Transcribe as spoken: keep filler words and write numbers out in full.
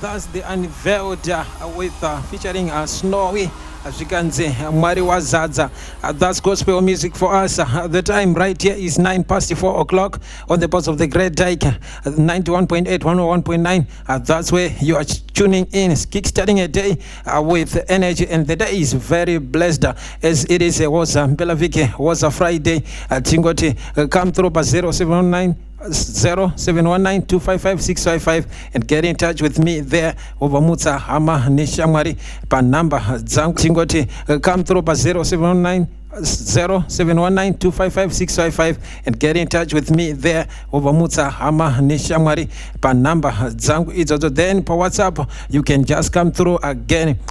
That's the unveiled uh, with uh, featuring uh, Snowy. As you can see, Mwari Wazadza. Uh, that's gospel music for us. Uh, the time right here is nine past four o'clock on the parts of the Great Dyke, uh, ninety-one point eight, one oh one point nine. Uh, that's where you are tuning in, kickstarting a day uh, with energy, and the day is very blessed uh, as it is. Uh, was uh, Belavike was a Friday. Uh, Tingoti, uh, come through by zero seven one nine. zero seven one nine two five five six five five and get in touch with me there over Mutsa Hama Nishamwari pa number zangu tingoti uh, come through pa zero seven one nine zero seven one nine two five five six five five and get in touch with me there over Mutsa Hama Nishamwari pa number zangu izozo. Then pa WhatsApp you can just come through again